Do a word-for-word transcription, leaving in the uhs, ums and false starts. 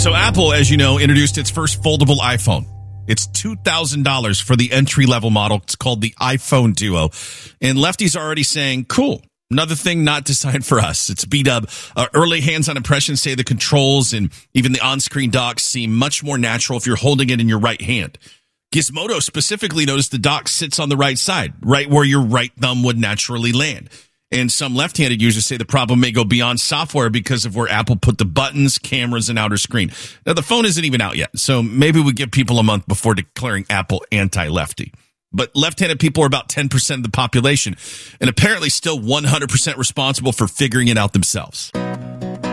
So Apple, as you know, introduced its first foldable iPhone. It's two thousand dollars for the entry-level model. It's called the iPhone Duo. And lefties are already saying, cool, another thing not designed for us. It's B-dub. Uh, early hands-on impressions say the controls and even the on-screen dock seem much more natural if you're holding it in your right hand. Gizmodo specifically noticed the dock sits on the right side, right where your right thumb would naturally land. And some left-handed users say the problem may go beyond software because of where Apple put the buttons, cameras, and outer screen. Now, the phone isn't even out yet, so maybe we give people a month before declaring Apple anti-lefty. But left-handed people are about ten percent of the population and apparently still one hundred percent responsible for figuring it out themselves.